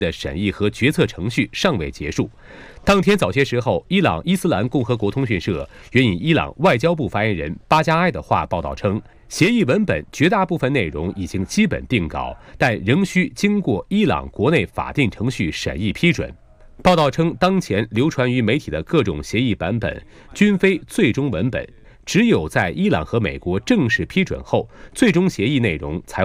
的审议和决策程序尚未结束。当天早些时候，伊朗伊斯兰共和国通讯社援引伊朗外交部发言人巴加埃的话报道称，协议文本绝大部分内容已经基本定稿，但仍需经过伊朗国内法定程序审议批准。报道称，当前流传于媒体的各种协议版本均非最终文本，只有在伊朗和美国正式批准后，最终协议内容才